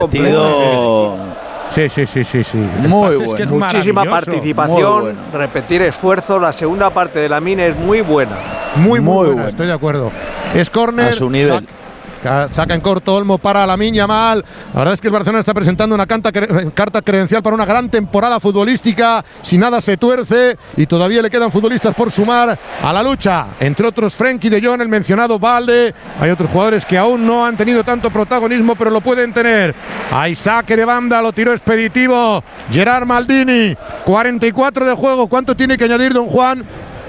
Sí. Muy bueno. Es muchísima participación, repetir esfuerzo. La segunda parte de Lamine es muy buena. Muy buena, estoy de acuerdo. Es córner. A su nivel. Saca en corto Olmo para Lamine Yamal. La verdad es que el Barcelona está presentando una carta credencial para una gran temporada futbolística. Si nada se tuerce y todavía le quedan futbolistas por sumar a la lucha. Entre otros Frenkie de Jong, el mencionado Balde. Hay otros jugadores que aún no han tenido tanto protagonismo, pero lo pueden tener. Hay saque de banda, lo tiró expeditivo Gerard Maldini. 44 de juego. ¿Cuánto tiene que añadir don Juan?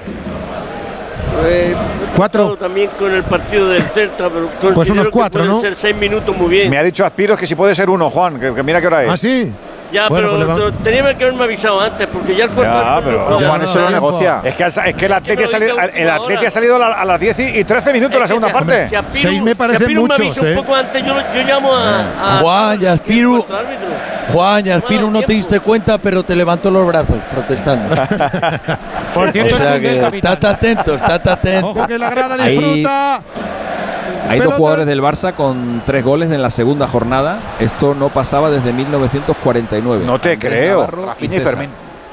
4 también con el partido del Celta, pero pues unos 4, ¿no? Ser 6 minutos muy bien. Me ha dicho Aspiros que si puede ser 1, Juan, que mira qué hora es. ¿Ah, sí? Ya, bueno, pero tenía que haberme avisado antes, porque ya el cuarto. Ya, pero Juan, eso no negocia. Es que el Atleti ha salido a las 10 y 13 minutos la segunda parte. 6 me parece mucho. Me avisa un poco antes, yo llamo a Juan y Aspiru, no te diste cuenta, pero te levantó los brazos protestando. Por cierto, o sea que estate atento. Ojo que la grada disfruta. Hay dos jugadores del Barça con 3 goles en la segunda jornada. Esto no pasaba desde 1949. No te creo. Rafinha y Fermín.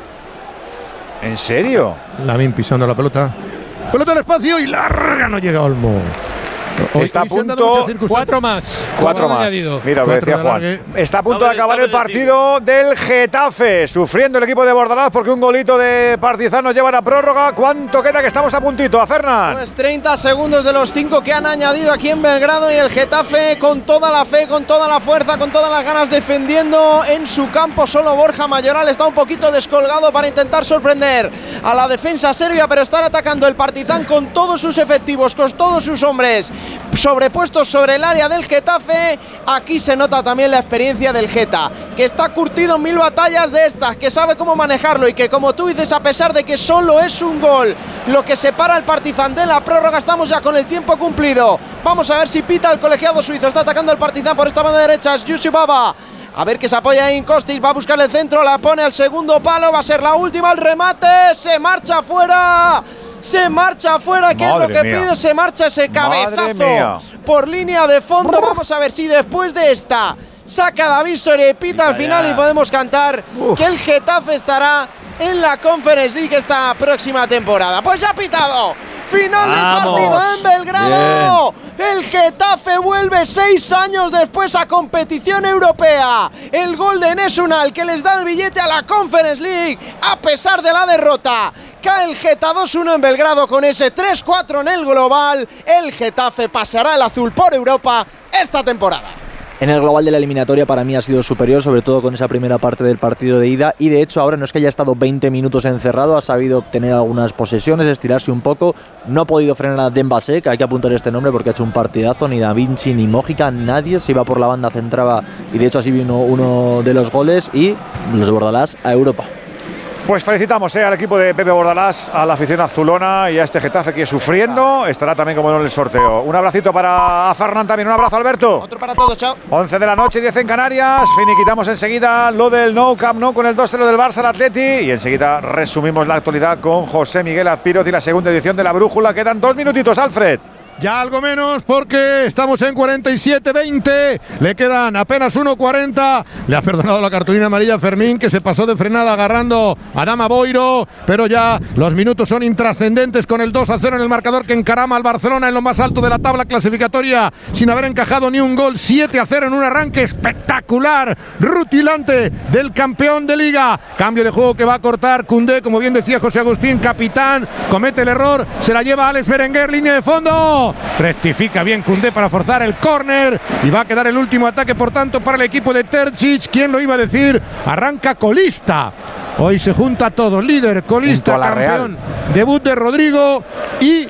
¿En serio? Lamine pisando la pelota. Pelota al espacio y larga, no llega Olmo. Está a punto. 4 más. 4 más. Mira lo que decía Juan. Está a punto de acabar el partido del Getafe. Sufriendo el equipo de Bordalás porque un golito de Partizan nos lleva a la prórroga. ¿Cuánto queda? Que estamos a puntito. A Fernán. Pues 30 segundos de los 5 que han añadido aquí en Belgrado. Y el Getafe con toda la fe, con toda la fuerza, con todas las ganas defendiendo en su campo. Solo Borja Mayoral está un poquito descolgado para intentar sorprender a la defensa serbia, pero están atacando el Partizan con todos sus efectivos, con todos sus hombres sobrepuestos sobre el área del Getafe. Aquí se nota también la experiencia del Geta, que está curtido en 1000 batallas de estas, que sabe cómo manejarlo y que, como tú dices, a pesar de que solo es un gol lo que separa al Partizan de la prórroga, estamos ya con el tiempo cumplido. Vamos a ver si pita el colegiado suizo. Está atacando el Partizan por esta banda derecha, es Yusuf Baba. A ver que se apoya ahí en Kostic, va a buscar el centro, la pone al segundo palo, va a ser la última, el remate, se marcha fuera. Se marcha fuera, ¿qué es lo que pide? Se marcha ese cabezazo por línea de fondo. Vamos a ver si después de esta saca David Soria y pita al final y podemos cantar que el Getafe estará en la Conference League esta próxima temporada. Pues ya ha pitado. Final del partido en Belgrado. Bien. El Getafe vuelve 6 años después a competición europea. El gol de Nesunal que les da el billete a la Conference League a pesar de la derrota. Cae el Geta 2-1 en Belgrado con ese 3-4 en el global. El Getafe pasará el azul por Europa esta temporada. En el global de la eliminatoria para mí ha sido superior, sobre todo con esa primera parte del partido de ida, y de hecho ahora no es que haya estado 20 minutos encerrado, ha sabido obtener algunas posesiones, estirarse un poco, no ha podido frenar a Dembélé, que hay que apuntar este nombre porque ha hecho un partidazo, ni Da Vinci ni Mójica, nadie se iba por la banda, centraba, y de hecho así vino uno de los goles, y los Bordalás a Europa. Pues felicitamos al equipo de Pepe Bordalás, a la afición azulona y a este Getafe que sufriendo. Estará también como en el sorteo. Un abracito para Fernán también. Un abrazo, Alberto. Otro para todos, chao. 11 de la noche, 10 en Canarias. Finiquitamos enseguida lo del Nou Camp Nou con el 2-0 del Barça al Atleti. Y enseguida resumimos la actualidad con José Miguel Azpiroz y la segunda edición de La Brújula. Quedan 2 minutitos, Alfred. Ya algo menos porque estamos en 47-20. Le quedan apenas 1:40. Le ha perdonado la cartulina amarilla a Fermín, que se pasó de frenada agarrando a Adama Boiro. Pero ya los minutos son intrascendentes con el 2-0 en el marcador que encarama al Barcelona en lo más alto de la tabla clasificatoria sin haber encajado ni un gol. 7-0 en un arranque espectacular, rutilante del campeón de Liga. Cambio de juego que va a cortar Koundé, como bien decía José Agustín, capitán. Comete el error, se la lleva Alex Berenguer, línea de fondo. Rectifica bien Koundé para forzar el córner y va a quedar el último ataque, por tanto, para el equipo de Terzic. ¿Quién lo iba a decir? Arranca colista. Hoy se junta todo, líder, colista, campeón. Real. Debut de Rodrigo y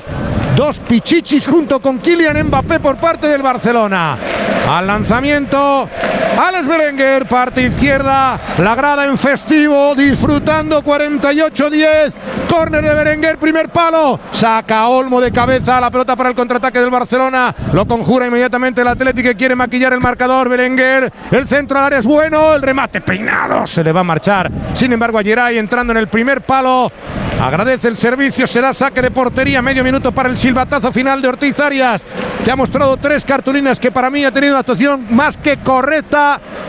2 pichichis junto con Kylian Mbappé por parte del Barcelona. Al lanzamiento, Alex Berenguer, parte izquierda, la grada en festivo, disfrutando 48-10 Córner de Berenguer, primer palo. Saca Olmo de cabeza, la pelota para el contraataque del Barcelona. Lo conjura inmediatamente el Atleti, que quiere maquillar el marcador. Berenguer, el centro al área es bueno. El remate peinado, se le va a marchar. Sin embargo, a Geray entrando en el primer palo. Agradece el servicio, será saque de portería. Medio minuto para el silbatazo final de Ortiz Arias, que ha mostrado 3 cartulinas, que para mí ha tenido una actuación más que correcta.